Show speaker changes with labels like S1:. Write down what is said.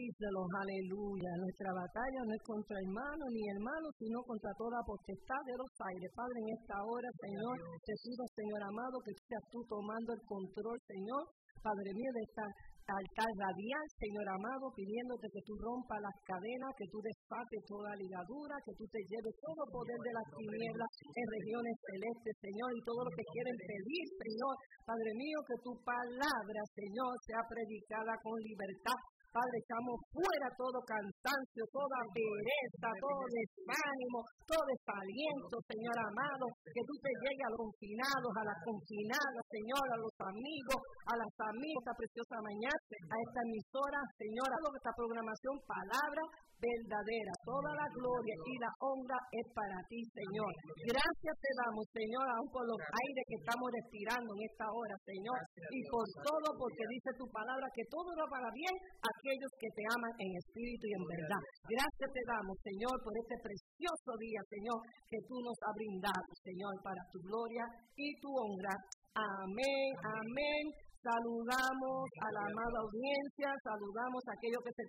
S1: Díselo, aleluya. Nuestra batalla no es contra hermanos ni hermanos, sino contra toda potestad de los aires. Padre, en esta hora, Señor, te pido, Señor amado, que seas tú tomando el control, Señor, Padre mío, de esta altar radial, Señor amado, pidiéndote que tú rompas las cadenas, que tú desates toda ligadura, que tú te lleves todo poder de las tinieblas en regiones celestes, Señor, y todo lo que quieren pedir, Señor, Padre mío, que tu palabra, Señor, sea predicada con libertad. Padre, echamos fuera todo cansancio, toda pereza, todo desánimo, todo desaliento, Señor amado, que tú te llegues a los confinados, a las confinadas, Señor, a los amigos, a las amigas, esta preciosa mañana, a esta emisora, Señor, a esta programación, palabra verdadera, toda la gloria y la honra es para ti, Señor. Gracias te damos, Señor, aún por los aires que estamos respirando en esta hora, Señor, y por todo, porque dice tu palabra que todo va para bien a aquellos que te aman en espíritu y en verdad. Gracias te damos, Señor, por este precioso día, Señor, que tú nos has brindado, Señor, para tu gloria y tu honra. Amén, amén. Saludamos a la amada audiencia, saludamos a aquellos que se